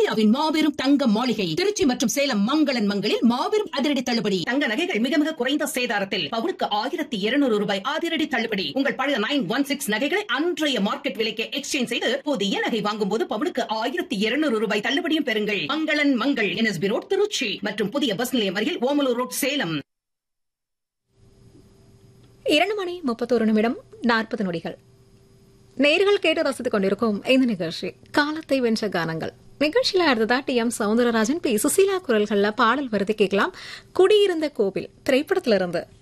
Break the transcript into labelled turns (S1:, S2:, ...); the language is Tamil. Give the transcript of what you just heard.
S1: இந்தியாவின் மாபெரும் தங்க மாளிகை திருச்சி மற்றும் சேலம் மங்களன் மங்களில் மாபெரும் அதிரடி தள்ளுபடி. தங்க நகைகள் மிக மிக குறைந்த சேதாரத்தில் பவுனுக்கு 1200 ரூபாய் அதிரடி தள்ளுபடி. உங்கள் பழைய 916 நகைகளை அன்றைய மார்க்கெட் விலைக்கு எக்ஸ்சேஞ்ச் செய்து புதிய நகை வாங்கும் போது பவுனுக்கு 1200 ரூபாய் தள்ளுபடியும் பெறுங்கள். மங்களன் மங்கள் NSB ரோட் திருச்சி மற்றும் புதிய பஸ் நிலையம் அருகில் ஓமலூர் ரோட் சேலம்.
S2: 2:31 நேயர்கள் கேட்டு ரசித்துக் கொண்டிருக்கும் இந்த நிகழ்ச்சி காலத்தை வென்ற கானங்கள். நிகழ்ச்சியில அடுத்ததா TM சௌந்தரராஜன், P. சுசீலா குரல்கள்ல பாடல் வருது கேட்கலாம். குடியிருந்த கோவில் திரைப்படத்திலிருந்து.